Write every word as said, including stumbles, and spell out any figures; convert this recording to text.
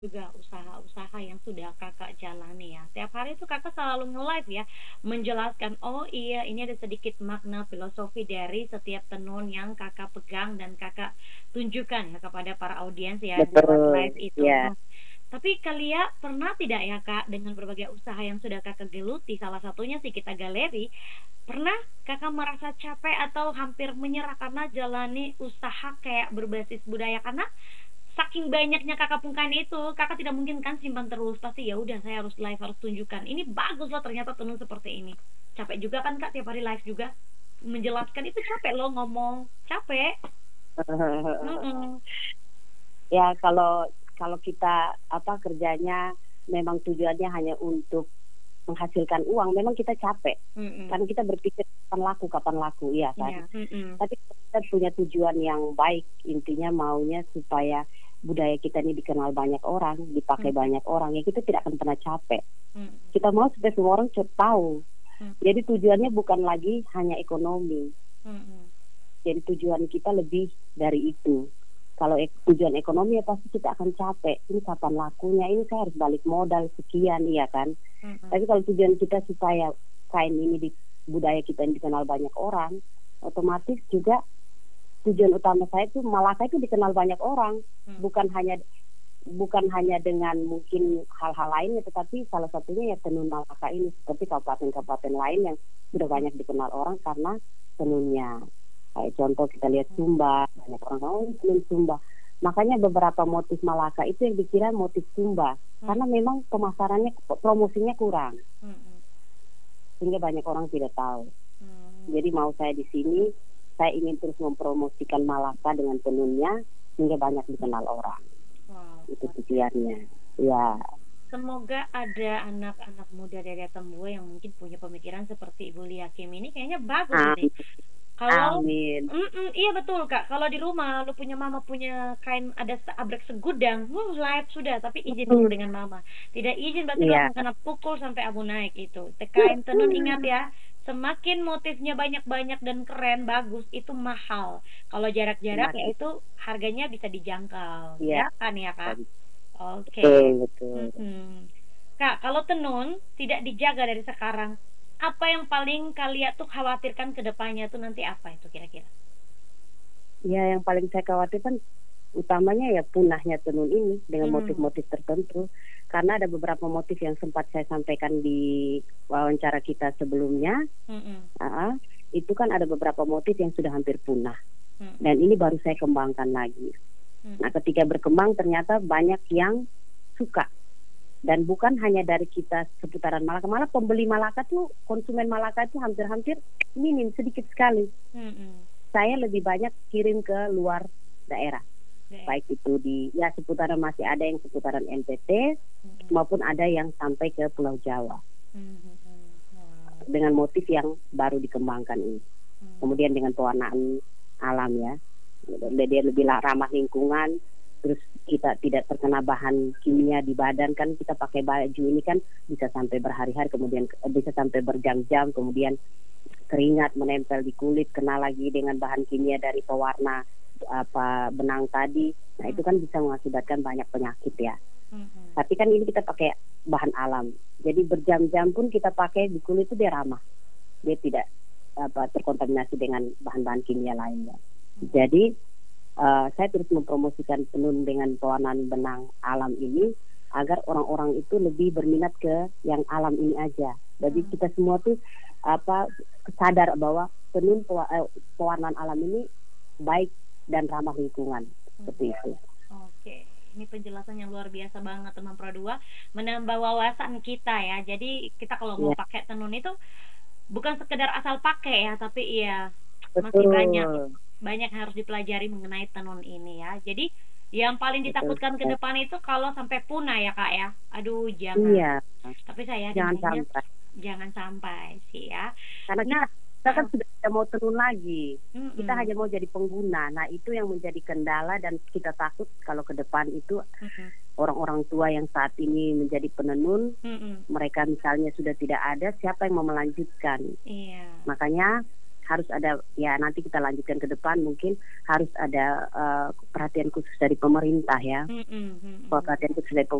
Juga usaha-usaha yang sudah Kakak jalani ya. Tiap hari tuh Kakak selalu nge-live ya, menjelaskan, "Oh iya ini ada sedikit makna filosofi dari setiap tenun yang Kakak pegang dan Kakak tunjukkan ya kepada para audiens ya lewat live Betul, itu." iya. Nah, tapi Kalia pernah tidak ya Kak dengan berbagai usaha yang sudah Kakak geluti, salah satunya si Kita Galeri, pernah Kakak merasa capek atau hampir menyerah karena jalani usaha kayak berbasis budaya? Karena saking banyaknya Kakak pungkain itu, Kakak tidak mungkin kan simpan terus, pasti ya udah saya harus live, harus tunjukkan. Ini bagus loh ternyata tenun seperti ini. Capek juga kan Kak tiap hari live juga. Menjelaskan itu capek loh ngomong, capek. Mm-mm. Ya kalau kalau kita apa kerjanya memang tujuannya hanya untuk menghasilkan uang, memang kita capek. Mm-mm. Karena kita berpikir kapan laku, kapan laku, iya kan. Iya, mm-mm. Tapi kita punya tujuan yang baik, intinya maunya supaya budaya kita ini dikenal banyak orang, dipakai Mm-mm. banyak orang, ya kita tidak akan pernah capek. Mm-mm. Kita mau supaya semua orang cepat tahu. Mm-mm. Jadi tujuannya bukan lagi hanya ekonomi. Mm-mm. Jadi tujuan kita lebih dari itu. Kalau ek, tujuan ekonomi ya pasti kita akan capek. Ini kapan lakunya? Ini saya harus balik modal sekian, iya kan? Mm-mm. Tapi kalau tujuan kita supaya kain ini di budaya kita ini dikenal banyak orang, otomatis juga tujuan utama saya itu Malaka itu dikenal banyak orang, Mm-mm. bukan hanya bukan hanya dengan mungkin hal-hal lainnya, tetapi salah satunya ya tenun Malaka ini seperti kabupaten-kabupaten lain yang sudah banyak dikenal orang karena tenunnya. Kayak contoh kita lihat Sumba, banyak orang tahu tenun Sumba. Makanya beberapa motif Malaka itu yang dikira motif Sumba, karena memang pemasarannya, promosinya kurang, Mm-mm. sehingga banyak orang tidak tahu. Mm-mm. Jadi mau saya di sini, saya ingin terus mempromosikan Malaka dengan tenunnya sehingga banyak dikenal orang. Wow. Itu tujuannya. Ya. Semoga ada anak-anak muda dari Atambua yang mungkin punya pemikiran seperti Ibu Lia Kim ini, kayaknya bagus ini. Amin. Kalau Amin. mm iya betul Kak, kalau di rumah lu punya mama punya kain ada abrek segudang, wuh live sudah, tapi izin dulu dengan mama. Tidak izin berarti lu Iya. akan kena pukul sampai abu naik itu. Kain tenun ingat ya, semakin motifnya banyak-banyak dan keren bagus itu mahal. Kalau jarak-jarak ya Semakin. itu harganya bisa dijangkau, Iya. ya kan ya Kak? Oke. Betul, betul. Mm-mm. Kak, kalau tenun tidak dijaga dari sekarang, apa yang paling kalian tuh khawatirkan ke depannya tuh nanti apa itu kira-kira? Ya, yang paling saya khawatirkan utamanya ya punahnya tenun ini dengan Hmm. motif-motif tertentu. Karena ada beberapa motif yang sempat saya sampaikan di wawancara kita sebelumnya. Mm-mm. Uh, itu kan ada beberapa motif yang sudah hampir punah. Mm-mm. Dan ini baru saya kembangkan lagi. Mm-mm. Nah, ketika berkembang ternyata banyak yang suka. Dan bukan hanya dari kita seputaran Malaka. Malah pembeli Malaka tuh, konsumen Malaka tuh hampir-hampir minim, sedikit sekali. Mm-mm. Saya lebih banyak kirim ke luar daerah. Deh. Baik itu di, ya seputaran masih ada yang seputaran N T T, Mm-mm. maupun ada yang sampai ke Pulau Jawa. Mm-mm. Wow. Dengan motif yang baru dikembangkan ini. Mm. Kemudian dengan pewarnaan alam ya. Dia lebih ramah lingkungan, terus kita tidak terkena bahan kimia di badan, kan kita pakai baju ini kan bisa sampai berhari-hari, kemudian bisa sampai berjam-jam, kemudian keringat menempel di kulit, kena lagi dengan bahan kimia dari pewarna apa benang tadi. Nah, itu kan bisa mengakibatkan banyak penyakit ya. Mm-mm. Tapi kan ini kita pakai bahan alam. Jadi berjam-jam pun kita pakai di kulit itu dia ramah. Dia tidak apa terkontaminasi dengan bahan-bahan kimia lainnya. Jadi uh, saya terus mempromosikan tenun dengan pewarnaan benang alam ini agar orang-orang itu lebih berminat ke yang alam ini aja. Jadi Hmm. kita semua tuh apa sadar bahwa tenun pewarnaan alam ini baik dan ramah lingkungan. Seperti itu. Oke, ini penjelasan yang luar biasa banget teman Pro dua, menambah wawasan kita ya. Jadi kita kalau mau Ya, pakai tenun itu bukan sekedar asal pakai ya, tapi iya masih banyak betul. banyak yang harus dipelajari mengenai tenun ini ya. Jadi yang paling Betul. ditakutkan ke depan itu kalau sampai punah ya Kak ya. Aduh jangan. Iya. Tapi saya yakin Jangan kayaknya sampai. jangan sampai sih ya. Karena Nah, kita, kita kan uh, sudah tidak mau tenun lagi. Kita mm-mm, hanya mau jadi pengguna. Nah, itu yang menjadi kendala dan kita takut kalau ke depan itu mm-mm, orang-orang tua yang saat ini menjadi penenun, mm-mm, mereka misalnya sudah tidak ada, siapa yang mau melanjutkan? iya. Makanya harus ada, ya nanti kita lanjutkan ke depan, mungkin harus ada uh, perhatian khusus dari pemerintah ya. Mm-mm, mm-mm. Perhatian khusus dari